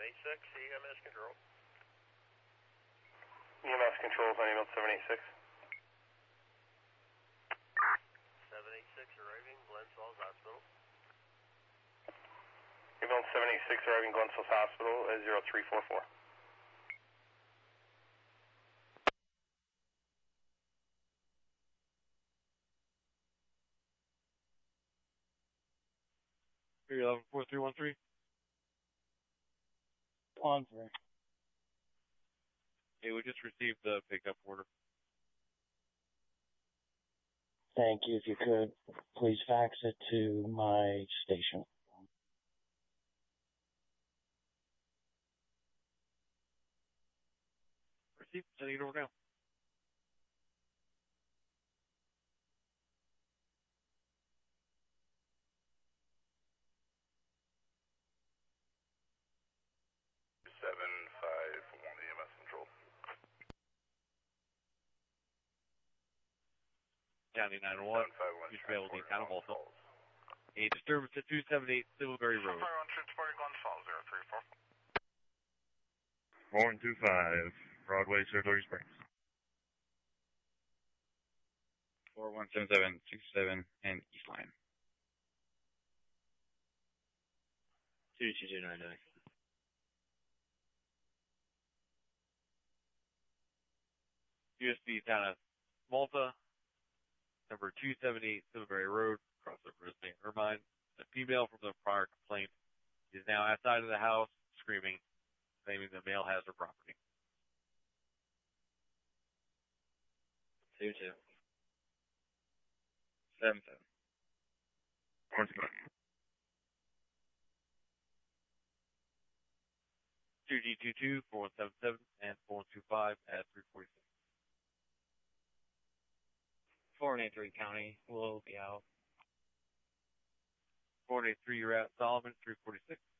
EMS control. EMS control is on email 786. 786 arriving, Glens Falls Hospital. Email 786 arriving Glens Falls Hospital at 0344. Three 11-4313. On 3. Hey, we just received the pickup order. Thank you. If you could, please fax it to my station. Received. Sending it over now. EMS control. County 901. You should be able to kind of also. A disturbance at 278 Silverberry Road. 4125 Broadway, Silver Springs. 417767 and East Line. 22299. USB town of Malta, number 278 Silverberry Road, crossover to St. Irmine. A female from the prior complaint is now outside of the house screaming, claiming the male has her property. 22. 77. 2G22, 4177, and 4125 at 346. 483 County will be out. 483, you're at Solomon, 346.